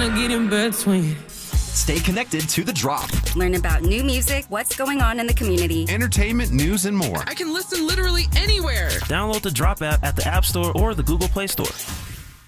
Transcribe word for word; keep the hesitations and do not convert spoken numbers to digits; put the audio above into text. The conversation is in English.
to get in between. Stay connected to The Drop. Learn about new music, what's going on in the community, Entertainment, news, and more. I can listen literally anywhere. Download The Drop app at the App Store or the Google Play Store.